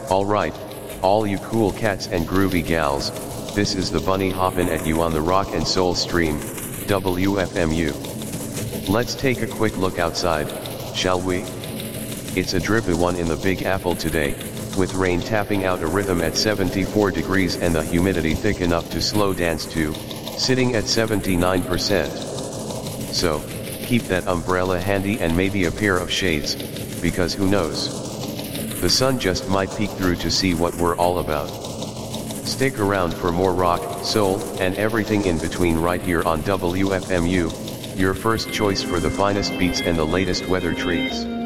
Alright, all you cool cats and groovy gals, this is the bunny hoppin' at you on the Rock and Soul stream, WFMU. Let's take a quick look outside, shall we? It's a drippy one in the Big Apple today, with rain tapping out a rhythm at 74 degrees and the humidity thick enough to slow dance to, sitting at 79%. So, keep that umbrella handy and maybe a pair of shades, because who knows? The sun just might peek through to see what we're all about. Stick around for more rock, soul, and everything in between right here on WFMU, your first choice for the finest beats and the latest weather treats.